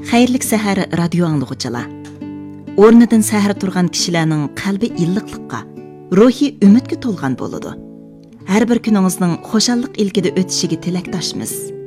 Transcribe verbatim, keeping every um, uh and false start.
Xayrlik səhər radio anlıqçılar. O'rnidan səhər turgan kishilarning qalbi illiqlikqa, ruhi umidga to'lgan bo'ladi. Har bir kuningizning xushallik ilkida o'tishiga tilakdoshmiz.